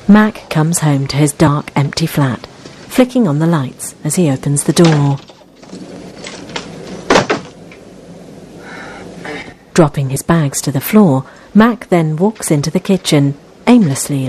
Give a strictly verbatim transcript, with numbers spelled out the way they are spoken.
Mac comes home to his dark, empty flat, flicking on the lights as he opens the door. Dropping his bags to the floor, Mac then walks into the kitchen, aimlessly